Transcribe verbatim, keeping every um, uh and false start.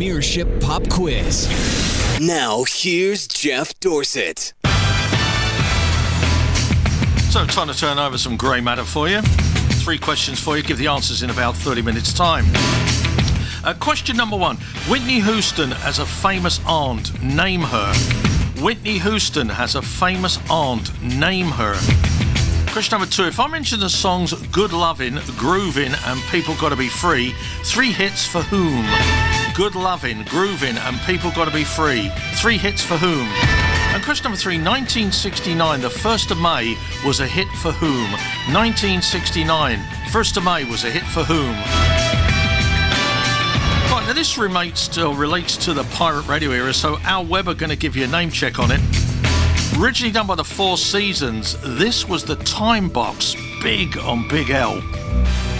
Premiership Pop Quiz. Now, here's Jeff Dorset. So, time to turn over some grey matter for you. Three questions for you. Give the answers in about thirty minutes' time. Uh, question number one. Whitney Houston has a famous aunt. Name her. Whitney Houston has a famous aunt. Name her. Question number two. If I mention the songs Good Lovin', Groovin' and People Gotta Be Free, three hits for whom? Good Lovin', Groovin' and People Gotta Be Free. Three hits for whom? And question number three. nineteen sixty-nine, the first of May was a hit for whom? nineteen sixty-nine, first of May was a hit for whom? Right, now this relates to, relates to the pirate radio era, so Al Weber going to give you a name check on it. Originally done by the Four Seasons, this was the Time Box, big on Big L.